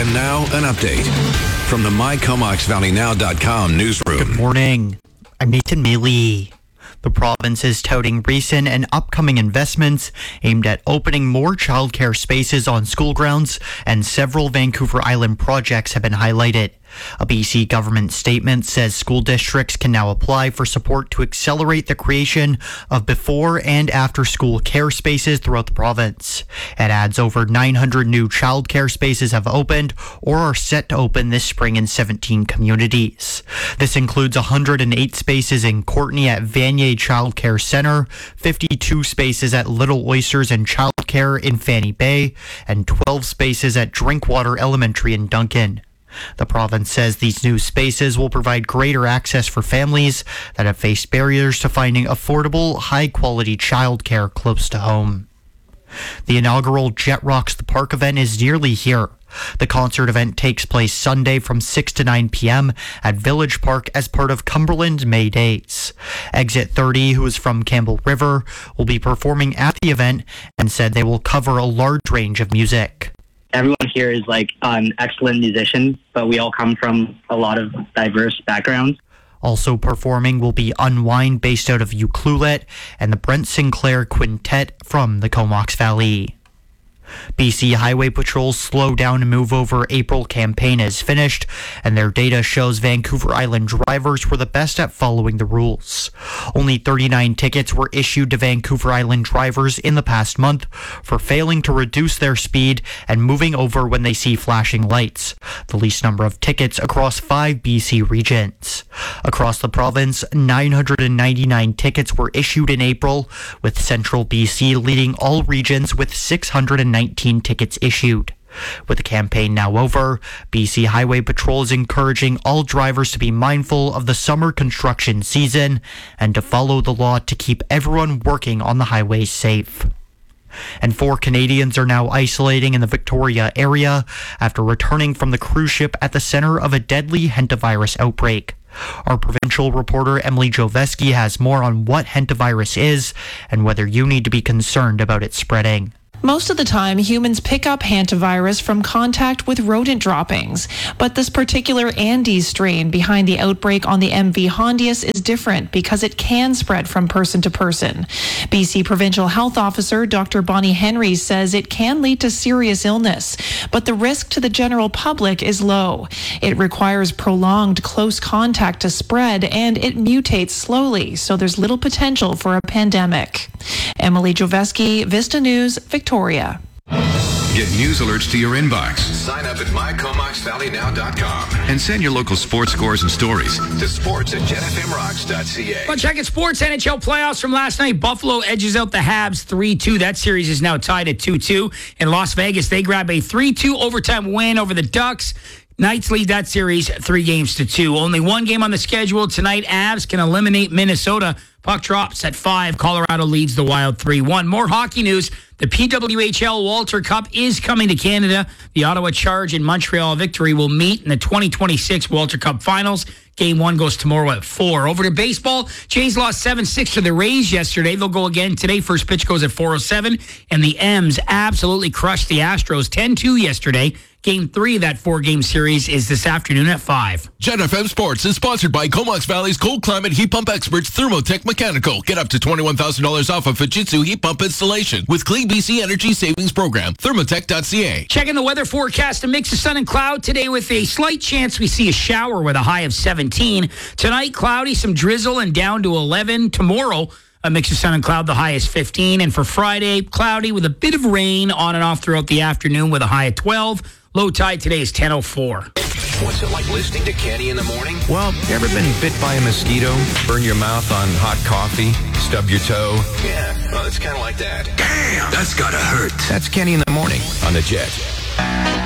And now, an update from the MyComoxValleyNow.com newsroom. Good morning. I'm Nathan Mealy. The province is touting recent and upcoming investments aimed at opening more childcare spaces on school grounds, and several Vancouver Island projects have been highlighted. A BC government statement says school districts can now apply for support to accelerate the creation of before and after school care spaces throughout the province. It adds over 900 new childcare spaces have opened or are set to open this spring in 17 communities. This includes 108 spaces in Courtenay at Vanier Childcare Centre, 52 spaces at Little Oysters and Childcare in Fanny Bay, and 12 spaces at Drinkwater Elementary in Duncan. The province says these new spaces will provide greater access for families that have faced barriers to finding affordable, high-quality childcare close to home. The inaugural Jet Rocks the Park event is nearly here. The concert event takes place Sunday from 6 to 9 p.m. at Village Park as part of Cumberland May Days. Exit 30, who is from Campbell River, will be performing at the event and said they will cover a large range of music. Everyone here is like an excellent musician, but we all come from a lot of diverse backgrounds. Also performing will be Unwind, based out of Ucluelet, and the Brent Sinclair Quintet from the Comox Valley. BC Highway Patrol's Slow Down and Move Over April campaign is finished, and their data shows Vancouver Island drivers were the best at following the rules. Only 39 tickets were issued to Vancouver Island drivers in the past month for failing to reduce their speed and moving over when they see flashing lights, the least number of tickets across 5 BC regions. Across the province, 999 tickets were issued in April, with Central BC leading all regions with 619 tickets issued. With the campaign now over, BC Highway Patrol is encouraging all drivers to be mindful of the summer construction season and to follow the law to keep everyone working on the highways safe. And 4 Canadians are now isolating in the Victoria area after returning from the cruise ship at the center of a deadly hantavirus outbreak. Our provincial reporter Emily Joveski has more on what hantavirus is and whether you need to be concerned about it spreading. Most of the time, humans pick up hantavirus from contact with rodent droppings. But this particular Andes strain behind the outbreak on the MV Hondius is different because it can spread from person to person. BC Provincial Health Officer Dr. Bonnie Henry says it can lead to serious illness, but the risk to the general public is low. It requires prolonged close contact to spread, and it mutates slowly, so there's little potential for a pandemic. Emily Joveski, Vista News, Victoria. Get news alerts to your inbox. Sign up at MyComoxValleyNow.com And send your local sports scores and stories to sports@JetFMRocks.ca. Well, check it. Sports NHL playoffs from last night. Buffalo edges out the Habs 3-2. That series is now tied at 2-2. In Las Vegas, they grab a 3-2 overtime win over the Ducks. Knights lead that series 3-2. Only one game on the schedule tonight. Avs can eliminate Minnesota. Puck drops at 5. Colorado leads the Wild 3-1. More hockey news. The PWHL Walter Cup is coming to Canada. The Ottawa Charge and Montreal Victory will meet in the 2026 Walter Cup Finals. Game 1 goes tomorrow at 4. Over to baseball. Jays lost 7-6 to the Rays yesterday. They'll go again today. First pitch goes at 4:07. And the M's absolutely crushed the Astros 10-2 yesterday. Game 3 of that 4-game series is this afternoon at 5. Jet FM Sports is sponsored by Comox Valley's cold climate heat pump experts, Thermotech Mechanical. Get up to $21,000 off a Fujitsu heat pump installation with Clean BC Energy Savings Program. Thermotech.ca. Checking the weather forecast, a mix of sun and cloud today with a slight chance we see a shower with a high of 17. Tonight, cloudy, some drizzle and down to 11. Tomorrow, a mix of sun and cloud, the high is 15. And for Friday, cloudy with a bit of rain on and off throughout the afternoon with a high of 12. Low tide today is 10:04. What's it like listening to Kenny in the morning? Well, ever been bit by a mosquito? Burn your mouth on hot coffee? Stub your toe? Yeah, well, it's kind of like that. Damn, that's gotta hurt. That's Kenny in the morning on the Jet.